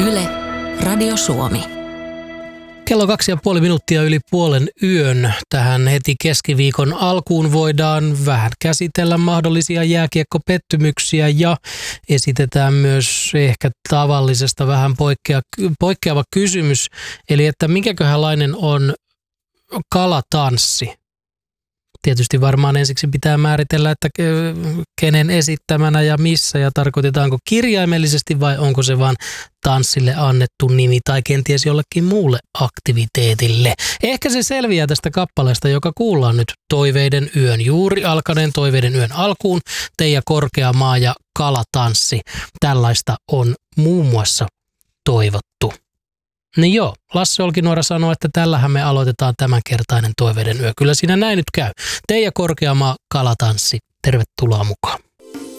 Yle, Radio Suomi. Kello 2,5 yli puolen yön. Tähän heti keskiviikon alkuun voidaan vähän käsitellä mahdollisia jääkiekkopettymyksiä ja esitetään myös ehkä tavallisesta vähän poikkeava kysymys. Eli että minkäköhänlainen on kalatanssi? Tietysti varmaan ensiksi pitää määritellä, että kenen esittämänä ja missä ja tarkoitetaanko kirjaimellisesti vai onko se vaan tanssille annettu nimi tai kenties jollekin muulle aktiviteetille. Ehkä se selviää tästä kappaleesta, joka kuullaan nyt Toiveiden yön, juuri alkaneen Toiveiden yön alkuun. Teija Korkeamaa ja kalatanssi. Tällaista on muun muassa toivottu. Niin joo, Lasse Olkinuora sanoi, että tällähän me aloitetaan tämänkertainen Toiveiden yö. Kyllä siinä näin nyt käy. Teija Korkeamaa, kalatanssi. Tervetuloa mukaan.